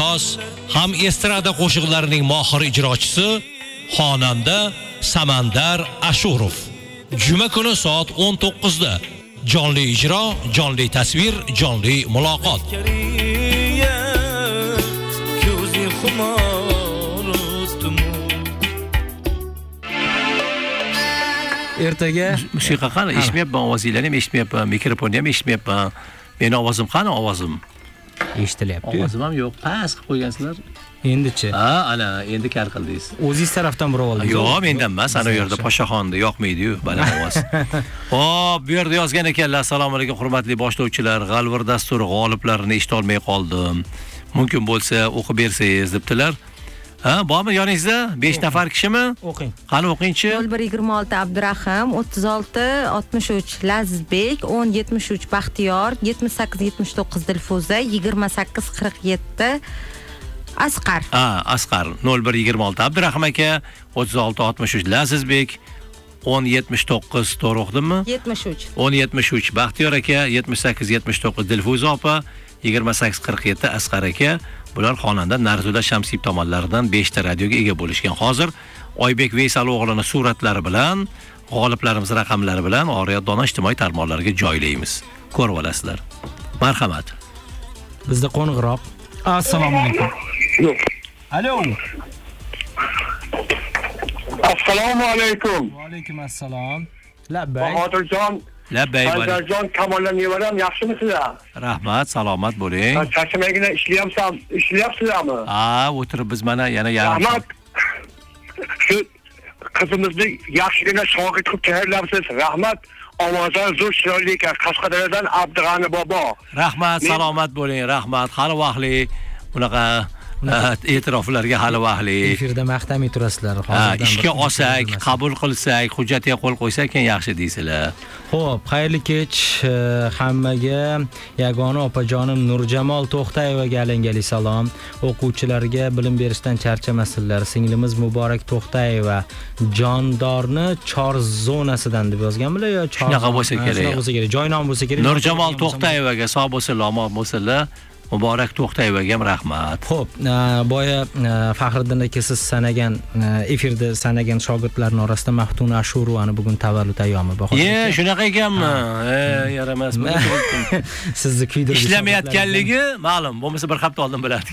asoz ham estrada qo'shiqlarining mohir ijrochisi xonanda Samandar Ashurov. Juma kuni soat 19 da jonli ijro, jonli tasvir, jonli muloqot. Ertaga musiqa qani? Eshitmayapman, ovozinglarni ham eshitmayapman, mikrofonni ham eshitmayapman. Meni ovozim qani, ovozim? eshitilyapti. Ovozim ham yo'q, past qilib qo'ygansizlar. Endichi? Ha, ana, endi kar qildingiz. O'zingiz tarafdan birov oldingiz. Yo'q, mendan emas, ana u yerda Poshaxonni yoqmaydi-yu, baland ovoz. Xo'p, bu yerda yozgan ekanlar: "Assalomu alaykum, hurmatli boshlovchilar. G'alvir dasturi g'oliblarini eshita olmay qoldim. Mumkin bo'lsa o'qib bersangiz" debdilar. Ha, bormi yoningizda? 5 nafar kishimi? O'qing. Qani o'qingchi. 0126 Abdurahim, 36 63 Lazizbek, 10 73 Baxtiyor, 78 79 Dilfuza, 28 47 Asqar. Ha, Asqar. 0126 Abdurahim aka, 36 63 Lazizbek, 10 79 to'g'ri o'qdimmi? 73. 10 73 Baxtiyor aka, 78 79 Dilfuza opa, 28 47 Asqar aka. Bular xonanda Narzulla Shamsiyev tomonlaridan 5 ta radioga ega bo'lishgan. Hozir Oybek Veysal o'g'lining suratlari bilan, g'oliblarimiz raqamlari bilan Oriyat Dona ijtimoiy tarmoqlarga joylaymiz. Ko'rib olasizlar. Marhamat. Bizda qo'ng'iroq. Assalomu alaykum. Alo. Assalomu alaykum. Va alaykum assalom. Labbay. Bahodirjon, Labbay. Haydarjon, Kamollar nevaram, yaxshimisizlar? Rahmat, salomat bo'ling. Charchamagina ishlayapsizlarmi? Ha, o'tirib biz mana yana yarim. Rahmat. Shu qizimizni yaxshigina shogird qilib tayyorlabsiz. Rahmat. Ovozdan zo'r chiroyli ekan. Qashqadaryodan Abdug'ani bobo. Rahmat, salomat bo'ling. Rahmat. Hali vaqtli bunaqa e'tiroflarga hali vaqtli. Efirda maqtamay turasizlar. Hozirdan ishga olsak, qabul qilsak, hujjatga qo'l qo'ysak ekan yaxshi deysizlar. Xo'p, xayrli kech hammaga. Yagona opajonim Nurjamol To'xtayevaga alangali salom. O'quvchilarga bilim berishdan charchamasinlar. Singlimiz Muborak To'xtayeva Jondorni Chor zonasidan deb yozganmilar yo Chor? Shunaqa bo'lsa kerak. Shunaqa bo'lsa kerak. Joynom bo'lsa kerak. Nurjamol To'xtayevaga sog' bo'lsinlar, omon bo'lsinlar. Muborak To'xtayevaga ham rahmat. Xo'p, boya Faxriddin aka siz sanagan efirda sanagan shogirdlarning orasida Maftuna Ashurovani bugun tavallud ayyomi. Shunaqa ekanmi? Yaramas. Sizni kuydirib ishlamayotganligi ma'lum, bo'lmasa bir hafta oldin bilardik.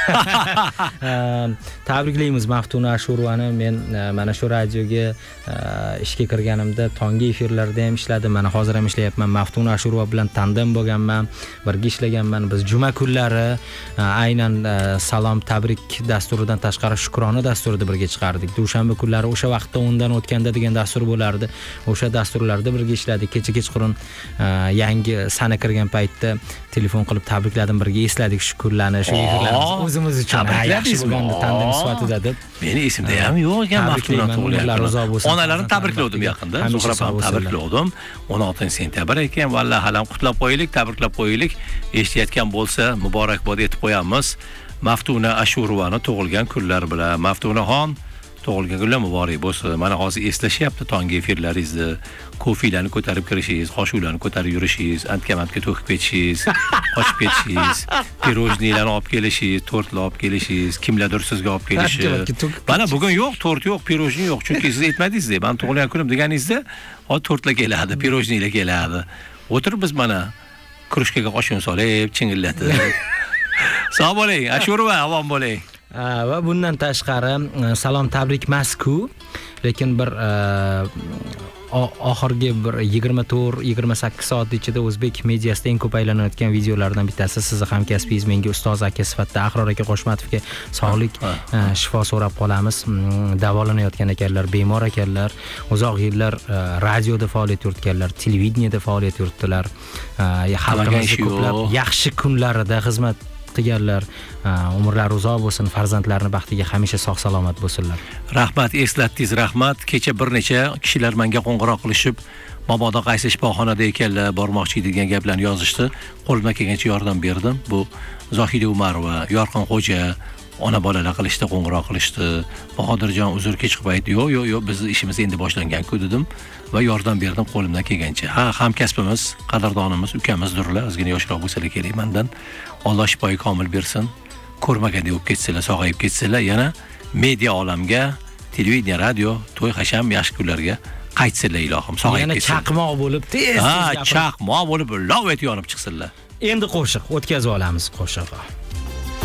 Tabriklaymiz Maftuna Ashurovani. Men mana shu radioga ishga kirganimda tonggi efirlarda ham ishladim. Mana hozir ham ishlayapman. Maftuna Ashurova bilan tandem bo'lganman, birga ishlaganman. Biz juma kunlari aynan salom tabrik dasturidan tashqari shukrona dasturida birga chiqardik. Dushanba kunlari o'sha vaqtda undan o'tganda degan dastur bo'lardi. O'sha dasturlarda birga ishladik. Kechqurun yangi sana kirgan paytda telefon qilib tabrikladim, birga esladik shu kunlarni, shu efirlarni o'zimiz uchun yaxshi bo'lganda tandem sifatida deb. Meni esimda ham yo'q ekan Maftuna tug'ilgan. Onalarni tabrikladim yaqinda. Zuhra ham tabrikladim. 16 sentyabr ekan. Vallahi halam qutlab qo'yaylik, tabriklab qo'yaylik. Eshitayotgan bo'lsa muborakbod etib qo'yamiz. Maftuna Ashurovani tug'ilgan kunlari bilan. Maftunaxon tug'ilgan kunlar muborak bo'lsin. Mana hozir eslashyapti tonggi efirlaringizni. Kofilarni ko'tarib kirishingiz, qoshuvlarni ko'tarib yurishingiz, antkamantga to'kib ketishingiz, qochib ketishingiz, pirojnilarni olib kelishingiz, tortlar olib kelishingiz, kimlardir sizga olib kelishi. Mana bugun yo'q, tort yo'q, pirojni yo'q. Chunki siz aytmadingiz-da, men tug'ilgan kunim deganingizda, hozir tortlar keladi, pirojnilar keladi. O'tirib biz mana krushkaga qo'shun solib, chingillatib. Sog' bo'ling, Ashurova, omon bo'ling. Va bundan tashqari salom tabrik emas-ku, lekin bir oxirgi bir 24-28 soat ichida o'zbek mediasida eng ko'p aylanayotgan videolardan bittasi sizni hamkasbingiz menga ustoz aka sifatida Ahror aka Qo'shmatovga sog'lik, shifo so'rab qolamiz. Davolanayotgan ekanlar, bemor ekanlar, uzoq yillar radioda faoliyat yuritganlar, televideniyada faoliyat yuritdilar. Xalqimizga ko'plab yaxshi kunlarida xizmat qilganlar. Umrlari uzoq bo'lsin, farzandlarini baxtiga hamisha sog' salomat bo'lsinlar. Rahmat, eslatdingiz, rahmat. Kecha bir necha kishilar menga qo'ng'iroq qilishib, mabodo qaysi shifoxonada ekanlar, bormoqchi degan gaplarni yozishdi. Qo'limdan kelgancha yordam berdim. Bu Zohida Umarova, Yorqin Xo'ja ona bolalar qilishdi, qo'ng'iroq qilishdi. Bahodirjon uzr kech qilmaydi. Yo'q, bizning ishimiz endi boshlangan-ku dedim va yordam berdim qo'limdan kelgancha. ko'rmagandek bo'lib ketsalar, sog'ayib ketsalar, yana media olamga, televideniya, radio, to'y hasham yaxshi kunlarga qaytsinlar ilohim, sog'ayib ketsinlar. Yana chaqmoq bo'lib, tez chaqmoq bo'lib, lov etib yonib chiqsinlar. Endi qo'shiq o'tkazib olamiz qo'shig'i.